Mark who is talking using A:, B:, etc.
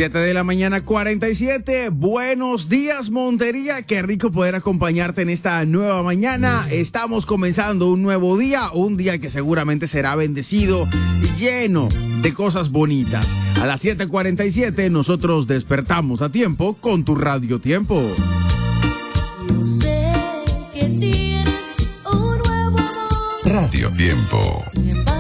A: 7 de la mañana, 47. Buenos días, Montería. Qué rico poder acompañarte en esta nueva mañana. Estamos comenzando un nuevo día, un día que seguramente será bendecido y lleno de cosas bonitas. A las 7:47 nosotros despertamos a tiempo con tu Radio Tiempo.
B: Yo sé que tienes un nuevo amor.
C: Radio Tiempo.
B: Sin embargo,